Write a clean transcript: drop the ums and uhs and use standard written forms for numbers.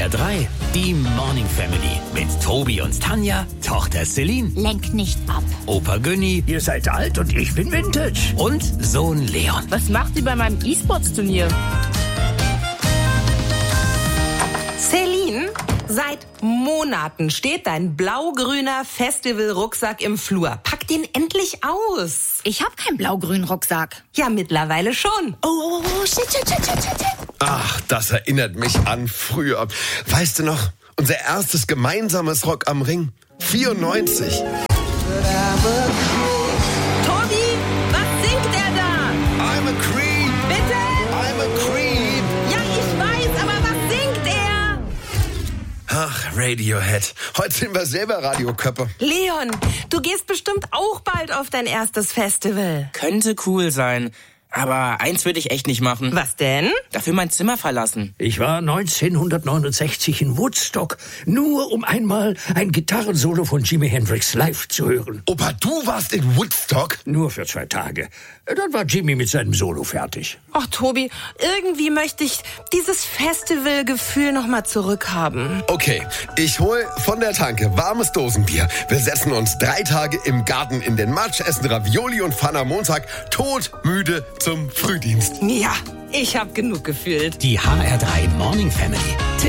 HR3, die Morning Family mit Tobi und Tanja, Tochter Celine, Lenk nicht ab. Opa Günni Ihr seid alt und ich bin Vintage. und Sohn Leon. Was macht ihr bei meinem E-Sports-Turnier? Celine, seit Monaten steht dein blau-grüner Festival-Rucksack im Flur. Pack den endlich aus. Ich hab keinen blau-grünen Rucksack. Ja, mittlerweile schon. Oh, shit. Ach, das erinnert mich an früher. Weißt du noch, unser erstes gemeinsames Rock am Ring? 94. Tobi, was singt er da? I'm a Creep. Bitte? I'm a Creep. Ja, ich weiß, aber was singt er? Ach, Radiohead. Heute sind wir selber Radioköppe. Leon, du gehst bestimmt auch bald auf dein erstes Festival. Könnte cool sein. Aber eins würde ich echt nicht machen. Was denn? Dafür mein Zimmer verlassen. Ich war 1969 in Woodstock, nur um einmal ein Gitarrensolo von Jimi Hendrix live zu hören. Opa, du warst in Woodstock? Nur für 2 Tage. Dann war Jimmy mit seinem Solo fertig. Ach, Tobi, irgendwie möchte ich dieses Festivalgefühl noch mal zurückhaben. Okay, ich hol von der Tanke warmes Dosenbier. Wir setzen uns 3 Tage im Garten in den Matsch, essen Ravioli und fahren am Montag todmüde zum Frühdienst. Ja, ich hab genug gefühlt. Die HR3 Morning Family.